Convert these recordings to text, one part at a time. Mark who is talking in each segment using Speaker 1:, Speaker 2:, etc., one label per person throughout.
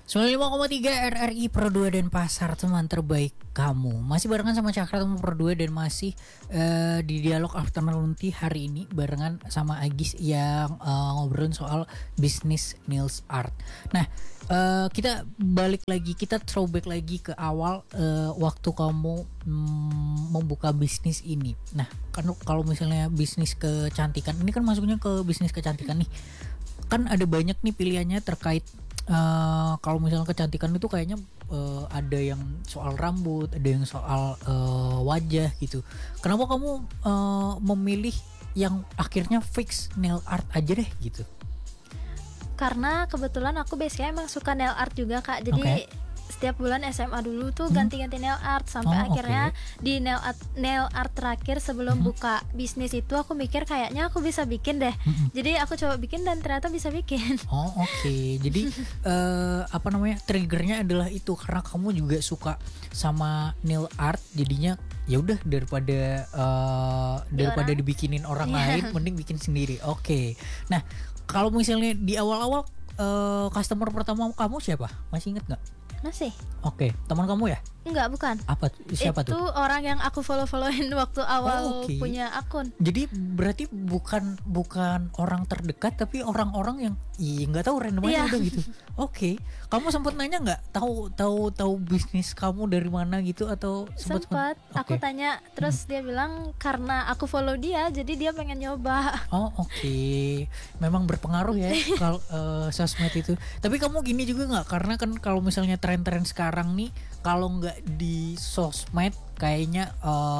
Speaker 1: 95,3 RRI Pro 2 dan Pasar, teman terbaik kamu. Masih barengan sama Cakra teman Pro 2 dan masih di dialog afternoon tea hari ini barengan sama Agis yang ngobrolin soal bisnis nails art. Nah, kita balik lagi, kita throwback lagi ke awal waktu kamu membuka bisnis ini. Nah, kan kalau misalnya bisnis kecantikan, ini kan masuknya ke bisnis kecantikan nih. Kan ada banyak nih pilihannya terkait kalau misalnya kecantikan itu kayaknya ada yang soal rambut, ada yang soal wajah gitu. Kenapa kamu memilih yang akhirnya fix nail art aja deh gitu?
Speaker 2: Karena kebetulan aku biasanya emang suka nail art juga, Kak. Jadi setiap bulan SMA dulu tuh ganti-ganti nail art sampai akhirnya di nail art terakhir sebelum buka bisnis itu aku mikir kayaknya aku bisa bikin deh. Jadi aku coba bikin dan ternyata bisa bikin.
Speaker 1: Jadi triggernya adalah itu karena kamu juga suka sama nail art, jadinya ya udah daripada dibikinin orang lain mending bikin sendiri. Nah, kalau misalnya di awal-awal customer pertama kamu siapa? Masih inget nggak?
Speaker 2: Masih.
Speaker 1: Teman kamu ya?
Speaker 2: Enggak, bukan.
Speaker 1: Siapa tuh?
Speaker 2: Itu orang yang aku follow-followin waktu awal punya akun.
Speaker 1: Jadi berarti bukan orang terdekat tapi orang-orang yang nggak tahu random aja udah gitu. Kamu sempat nanya nggak tahu bisnis kamu dari mana gitu atau sempat?
Speaker 2: Aku tanya terus dia bilang karena aku follow dia jadi dia pengen nyoba.
Speaker 1: Memang berpengaruh ya kalau sosmed itu. Tapi kamu gini juga nggak, karena kan kalau misalnya tren-tren sekarang nih kalau nggak di sosmed kayaknya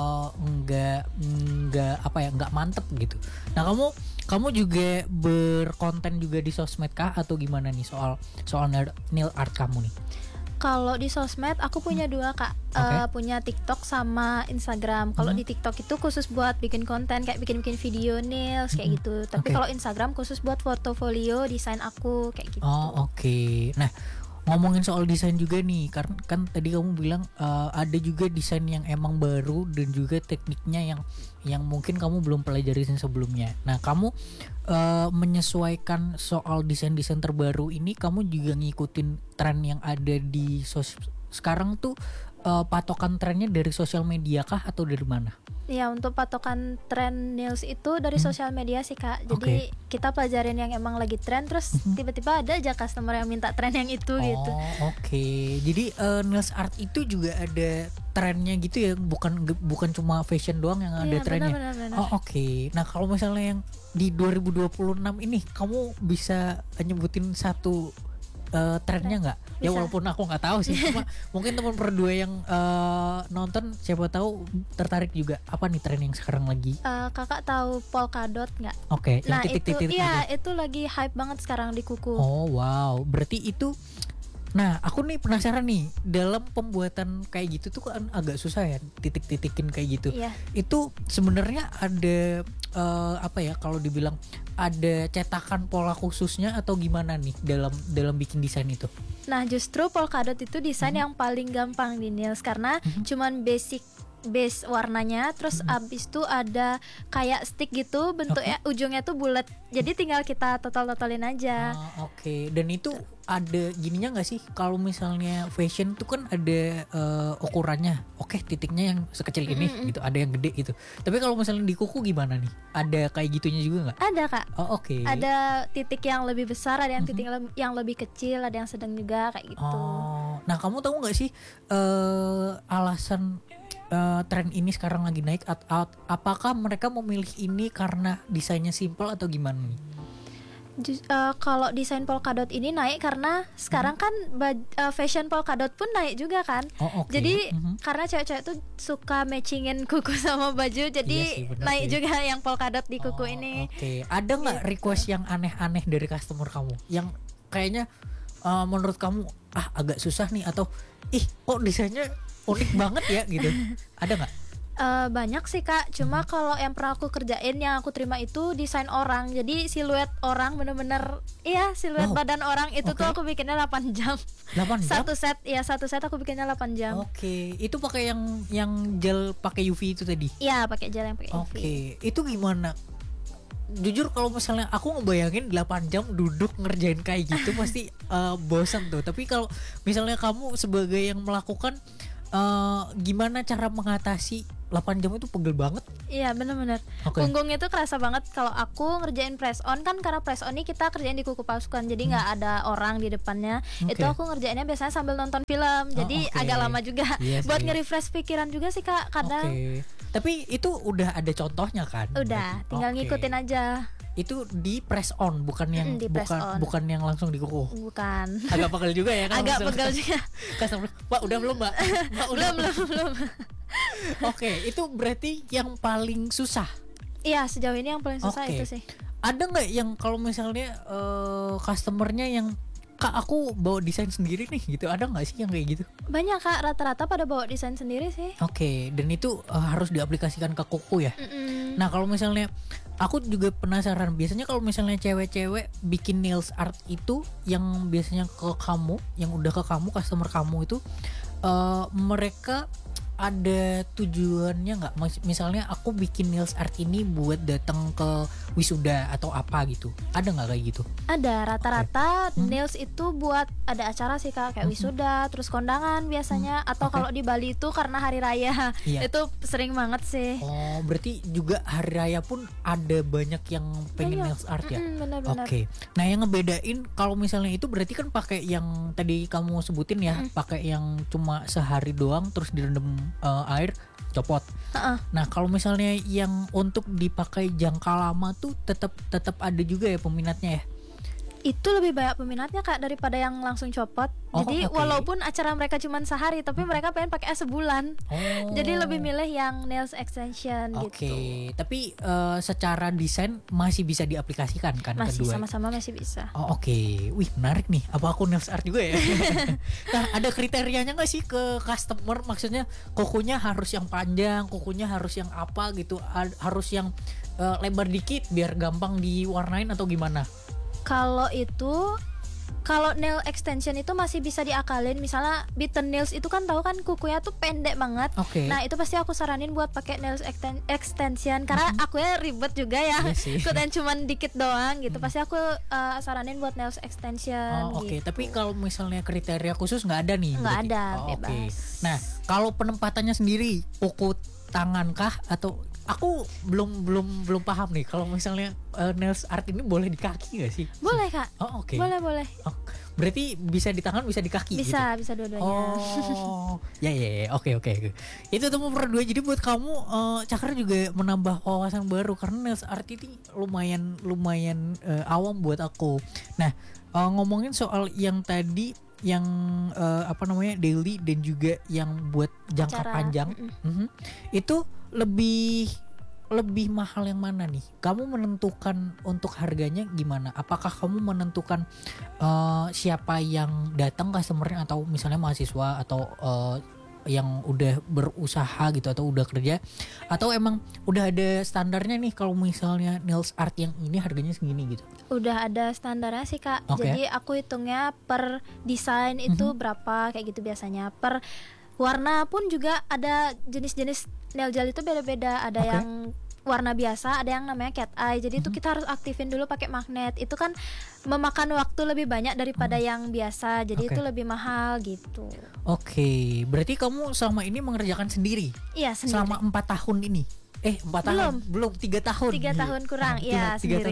Speaker 1: nggak mantep gitu. Nah, kamu juga berkonten juga di sosmed kah atau gimana nih soal nail art kamu nih?
Speaker 2: Kalau di sosmed aku punya dua, Kak. Punya TikTok sama Instagram. Kalau di TikTok itu khusus buat bikin konten kayak bikin video nails kayak gitu. Tapi kalau Instagram khusus buat portofolio desain aku kayak gitu.
Speaker 1: Nah, ngomongin soal desain juga nih, kan tadi kamu bilang ada juga desain yang emang baru dan juga tekniknya yang mungkin kamu belum pelajarin sebelumnya. Nah, kamu menyesuaikan soal desain-desain terbaru ini, kamu juga ngikutin tren yang ada di sekarang tuh, patokan trennya dari sosial media kah atau dari mana?
Speaker 2: Ya, untuk patokan tren nails itu dari sosial media sih, Kak. Jadi kita pelajarin yang emang lagi tren, terus tiba-tiba ada aja customer yang minta tren yang itu gitu.
Speaker 1: Jadi nails art itu juga ada trennya gitu ya, bukan cuma fashion doang yang ada trennya.
Speaker 2: Benar.
Speaker 1: Nah, kalau misalnya yang di 2026 ini kamu bisa nyebutin satu trennya nggak? Ya walaupun aku nggak tahu sih, cuma mungkin teman berdua yang nonton siapa tahu tertarik juga. Apa nih tren yang sekarang lagi?
Speaker 2: Kakak tahu polka dot nggak?
Speaker 1: Yang titik-titik.
Speaker 2: Itu lagi hype banget sekarang di kuku.
Speaker 1: Berarti itu. Nah, aku nih penasaran nih, dalam pembuatan kayak gitu tuh kan agak susah ya, titik-titikin kayak gitu. Itu sebenarnya ada kalau dibilang ada cetakan pola khususnya atau gimana nih dalam bikin desain itu?
Speaker 2: Nah, justru polkadot itu desain yang paling gampang di nails karena cuman base warnanya, terus abis itu ada kayak stick gitu bentuknya, ujungnya tuh bulat. Jadi tinggal kita total-totalin aja.
Speaker 1: Dan itu ada gininya nggak sih? Kalau misalnya fashion tuh kan ada ukurannya. Titiknya yang sekecil ini gitu, ada yang gede gitu. Tapi kalau misalnya di kuku gimana nih? Ada kayak gitunya juga nggak?
Speaker 2: Ada, Kak. Ada titik yang lebih besar, ada yang titik yang lebih kecil, ada yang sedang juga kayak gitu.
Speaker 1: Nah, kamu tahu nggak sih alasan tren ini sekarang lagi naik? Apakah mereka memilih ini karena desainnya simple atau gimana nih?
Speaker 2: Kalau desain polkadot ini naik karena sekarang kan fashion polkadot pun naik juga kan. Jadi karena cewek-cewek tuh suka matchingin kuku sama baju, jadi naik juga yang polkadot di kuku ini.
Speaker 1: Ada nggak request yang aneh-aneh dari customer kamu yang kayaknya menurut kamu agak susah nih, atau kok desainnya unik banget ya gitu? Ada nggak?
Speaker 2: Banyak sih, Kak. Cuma kalau yang pernah aku kerjain, yang aku terima itu desain orang. Jadi siluet orang bener-bener, siluet badan orang itu tuh aku bikinnya 8 jam. 8 jam? Satu set aku bikinnya 8 jam.
Speaker 1: Itu pakai yang gel pakai UV itu tadi?
Speaker 2: Iya, pakai gel yang pakai UV.
Speaker 1: Itu gimana jujur kalau misalnya aku ngebayangin 8 jam duduk ngerjain kayak gitu pasti bosan tuh. Tapi kalau misalnya kamu sebagai yang melakukan, gimana cara mengatasi 8 jam itu pegel banget?
Speaker 2: Iya benar-benar. Punggung itu kerasa banget. Kalau aku ngerjain press on kan, karena press on ini kita kerjain di kuku pasukan, jadi nggak ada orang di depannya. Itu aku ngerjainnya biasanya sambil nonton film, jadi agak lama juga. Buat nge-refresh pikiran juga sih Kak kadang.
Speaker 1: Tapi itu udah ada contohnya kan?
Speaker 2: Udah, tinggal ngikutin aja.
Speaker 1: Itu di press on, bukan yang bukan yang langsung di kuku.
Speaker 2: Bukan.
Speaker 1: Agak pegel juga ya kan?
Speaker 2: Agak pegel juga.
Speaker 1: Pak udah belum Mbak?
Speaker 2: Belum.
Speaker 1: Oke, itu berarti yang paling susah.
Speaker 2: Iya, sejauh ini yang paling susah itu sih.
Speaker 1: Ada nggak yang kalau misalnya customernya yang Kak aku bawa desain sendiri nih gitu, ada nggak sih yang kayak gitu?
Speaker 2: Banyak Kak, rata-rata pada bawa desain sendiri sih.
Speaker 1: Dan itu harus diaplikasikan ke kuku ya. Nah kalau misalnya aku juga penasaran, biasanya kalau misalnya cewek-cewek bikin nails art itu yang biasanya ke kamu, yang udah ke kamu, customer kamu itu mereka ada tujuannya nggak? Misalnya aku bikin nails art ini buat datang ke wisuda atau apa gitu, ada nggak kayak gitu?
Speaker 2: Ada, rata-rata nails itu buat ada acara sih Kak, kayak wisuda, terus kondangan biasanya, atau kalau di Bali itu karena hari raya. Itu sering banget sih.
Speaker 1: Oh berarti juga hari raya pun ada banyak yang pengen nails art ya?
Speaker 2: Benar-benar.
Speaker 1: Nah yang ngebedain kalau misalnya itu berarti kan pakai yang tadi kamu sebutin ya, pakai yang cuma sehari doang terus direndam air, copot. Nah kalau misalnya yang untuk dipakai jangka lama tuh tetap ada juga ya peminatnya ya?
Speaker 2: Itu lebih banyak peminatnya Kak daripada yang langsung copot. Jadi walaupun acara mereka cuma sehari, tapi mereka pengen pakai sebulan. Jadi lebih milih yang nails extension gitu.
Speaker 1: Tapi secara desain masih bisa diaplikasikan kan?
Speaker 2: Masih
Speaker 1: kedua?
Speaker 2: Sama-sama masih bisa.
Speaker 1: Wih menarik nih. Apa aku nails art juga ya? Nah ada kriterianya nggak sih ke customer? Maksudnya kukunya harus yang panjang, kukunya harus yang apa gitu? Harus yang lebar dikit biar gampang diwarnain atau gimana?
Speaker 2: Kalau nail extension itu masih bisa diakalin. Misalnya bitten nails itu kan tahu kan kukunya tuh pendek banget. Nah itu pasti aku saranin buat pakai nails extension karena aku ya ribet juga ya. Ikutan cuman dikit doang gitu. Pasti aku saranin buat nails extension. Gitu.
Speaker 1: Tapi kalau misalnya kriteria khusus nggak ada nih?
Speaker 2: Nggak ada, bebas.
Speaker 1: Nah kalau penempatannya sendiri, kuku tangan kah atau aku belum paham nih kalau misalnya nails art ini boleh di kaki gak sih?
Speaker 2: Boleh Kak. Boleh.
Speaker 1: Berarti bisa di tangan, bisa di kaki
Speaker 2: bisa,
Speaker 1: gitu?
Speaker 2: Bisa dua-duanya.
Speaker 1: Oke. Itu tuh nomor 2. Jadi buat kamu Cakra juga menambah wawasan baru karena nails art ini lumayan awam buat aku. Nah ngomongin soal yang tadi yang daily dan juga yang buat jangka panjang, itu lebih mahal yang mana nih? Kamu menentukan untuk harganya gimana? Apakah kamu menentukan siapa yang datang customernya atau misalnya mahasiswa atau yang udah berusaha gitu atau udah kerja, atau emang udah ada standarnya nih kalau misalnya nails art yang ini harganya segini gitu?
Speaker 2: Udah ada standarnya sih Kak. Jadi aku hitungnya per desain itu berapa kayak gitu biasanya. Per warna pun juga ada jenis-jenis nail gel itu beda-beda. Ada yang warna biasa, ada yang namanya cat eye. Jadi itu kita harus aktifin dulu pakai magnet. Itu kan memakan waktu lebih banyak daripada yang biasa. Jadi itu lebih mahal gitu.
Speaker 1: Berarti kamu selama ini mengerjakan sendiri?
Speaker 2: Iya, sendiri.
Speaker 1: Selama 4 tahun ini? 4 tahun? Belum, 3 tahun.
Speaker 2: 3 tahun kurang, iya sendiri.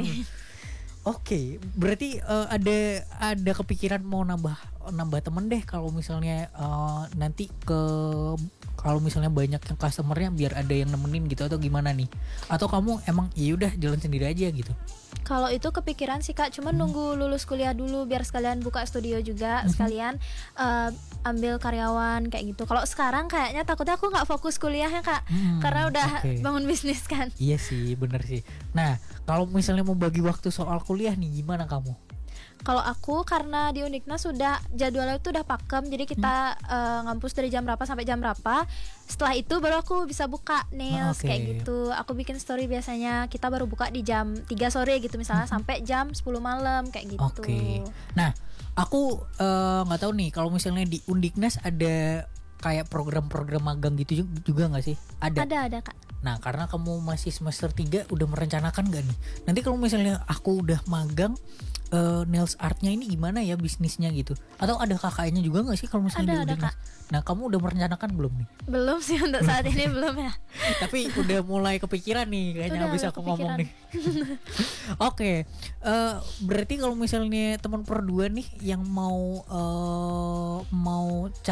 Speaker 1: Berarti ada kepikiran mau nambah temen deh kalau misalnya nanti kalau misalnya banyak yang customernya biar ada yang nemenin gitu atau gimana nih? Atau kamu emang ya udah jalan sendiri aja gitu?
Speaker 2: Kalau itu kepikiran sih Kak, cuman nunggu lulus kuliah dulu biar sekalian buka studio juga, sekalian ambil karyawan kayak gitu. Kalau sekarang kayaknya takutnya aku nggak fokus kuliahnya Kak, karena udah bangun bisnis kan.
Speaker 1: Iya sih, bener sih. Nah, kalau misalnya mau bagi waktu soal kuliah nih, gimana kamu?
Speaker 2: Kalau aku karena di Unikna sudah jadwalnya itu udah pakem, jadi kita ngampus dari jam berapa sampai jam berapa. Setelah itu baru aku bisa buka nails kayak gitu. Aku bikin story biasanya kita baru buka di jam 3 sore gitu misalnya sampai jam 10 malam kayak gitu.
Speaker 1: Nah, aku nggak tahu nih kalau misalnya di Undiknas ada kayak program-program magang gitu juga nggak sih? Ada
Speaker 2: Kak.
Speaker 1: Nah, karena kamu masih semester 3 udah merencanakan gak nih? Nanti kalau misalnya aku udah magang nails artnya ini gimana ya bisnisnya gitu? Atau ada kakaknya juga nggak sih kalau misalnya
Speaker 2: Ada,
Speaker 1: udah
Speaker 2: Kak.
Speaker 1: Nah, kamu udah merencanakan belum nih?
Speaker 2: Belum sih untuk saat ini belum ya.
Speaker 1: Tapi udah mulai kepikiran nih kayaknya
Speaker 2: Udah,
Speaker 1: habis
Speaker 2: udah
Speaker 1: aku ngomong
Speaker 2: kepikiran.
Speaker 1: nih. Oke, berarti kalau misalnya teman per dua nih yang mau